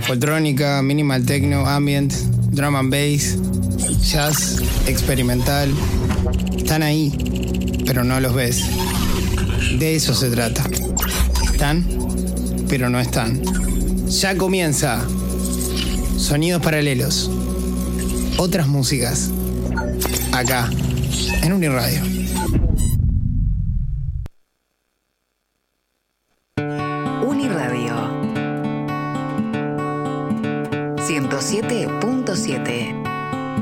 Afotrónica, minimal techno, ambient, drum and bass, jazz, experimental. Están ahí, pero no los ves. De eso se trata. Están, pero no están. Ya comienza. Sonidos paralelos. Otras músicas. Acá, en Uniradio. Uniradio 107.7